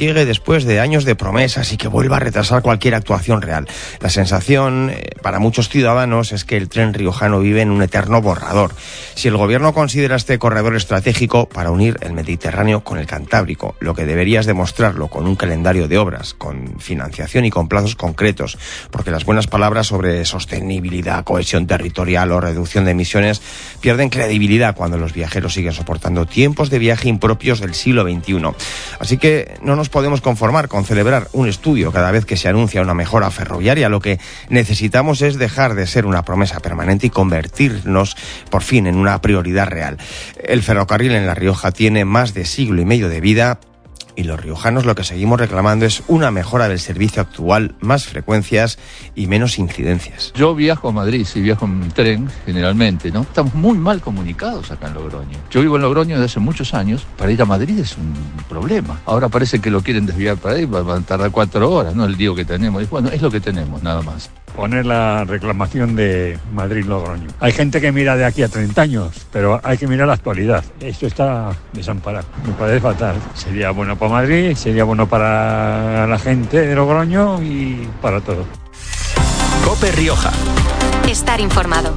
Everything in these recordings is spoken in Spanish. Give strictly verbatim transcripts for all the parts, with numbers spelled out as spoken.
llegue después de años de promesas y que vuelva a retrasar cualquier actuación real. La sensación eh, para muchos ciudadanos es que el tren riojano vive en un eterno borrador. Si el gobierno considera este corredor estratégico para unir el Mediterráneo con el Cantábrico, lo que deberías demostrarlo con un calendario de obras, con financiación y con plazos concretos, porque las buenas palabras sobre sostenibilidad, cohesión territorial o reducción de emisiones pierden credibilidad cuando los viajeros siguen soportando tiempos de viaje impropios del siglo veintiuno. Así que no nos podemos conformar con celebrar un estudio cada vez que se anuncia una mejora ferroviaria. Lo que necesitamos es dejar de ser una promesa permanente y convertirnos por fin en una prioridad real. El ferrocarril en La Rioja tiene más de siglo y medio de vida, y los riojanos lo que seguimos reclamando es una mejora del servicio actual, más frecuencias y menos incidencias. Yo viajo a Madrid, sí viajo en tren generalmente, ¿no? Estamos muy mal comunicados acá en Logroño. Yo vivo en Logroño desde hace muchos años. Para ir a Madrid es un problema. Ahora parece que lo quieren desviar para ahí, van a tardar cuatro horas, ¿no? El lío que tenemos. Bueno, es lo que tenemos, nada más. Poner la reclamación de Madrid-Logroño. Hay gente que mira de aquí a treinta años, pero hay que mirar la actualidad. Esto está desamparado. Me parece fatal. Sería bueno para Madrid, sería bueno para la gente de Logroño y para todo. COPE Rioja. Estar informado.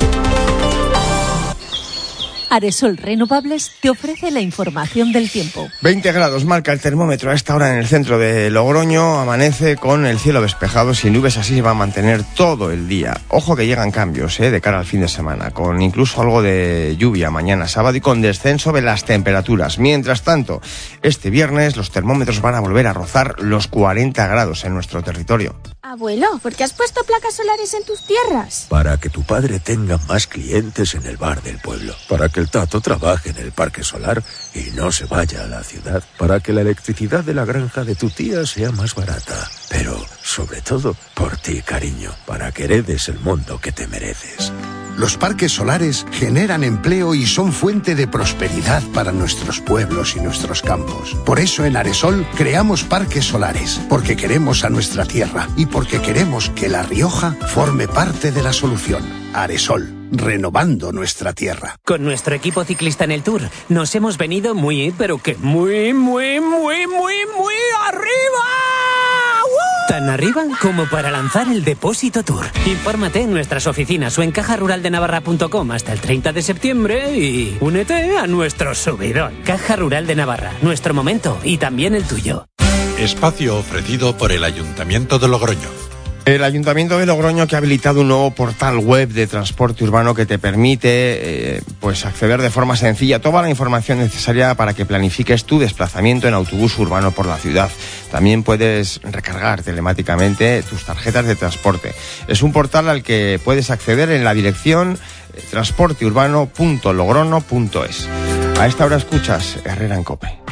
Aresol Renovables te ofrece la información del tiempo. veinte grados marca el termómetro a esta hora en el centro de Logroño. Amanece con el cielo despejado, sin nubes, así se va a mantener todo el día. Ojo que llegan cambios eh, de cara al fin de semana, con incluso algo de lluvia mañana sábado y con descenso de las temperaturas. Mientras tanto, este viernes los termómetros van a volver a rozar los cuarenta grados en nuestro territorio. Abuelo, ¿por qué has puesto placas solares en tus tierras? Para que tu padre tenga más clientes en el bar del pueblo. Para que el Tato trabaje en el parque solar y no se vaya a la ciudad. Para que la electricidad de la granja de tu tía sea más barata. Pero, sobre todo, por ti, cariño. Para que heredes el mundo que te mereces. Los parques solares generan empleo y son fuente de prosperidad para nuestros pueblos y nuestros campos. Por eso en Aresol creamos parques solares, porque queremos a nuestra tierra y porque queremos que La Rioja forme parte de la solución. Aresol, renovando nuestra tierra. Con nuestro equipo ciclista en el Tour nos hemos venido muy, pero que muy, muy, muy, muy, muy arriba. Tan arriba como para lanzar el Depósito Tour. Infórmate en nuestras oficinas o en caja rural de navarra punto com hasta el treinta de septiembre y únete a nuestro subidón. Caja Rural de Navarra, nuestro momento y también el tuyo. Espacio ofrecido por el Ayuntamiento de Logroño. El Ayuntamiento de Logroño, que ha habilitado un nuevo portal web de transporte urbano que te permite eh, pues acceder de forma sencilla a toda la información necesaria para que planifiques tu desplazamiento en autobús urbano por la ciudad. También puedes recargar telemáticamente tus tarjetas de transporte. Es un portal al que puedes acceder en la dirección transporte urbano punto logrono punto es. A esta hora escuchas Herrera en COPE.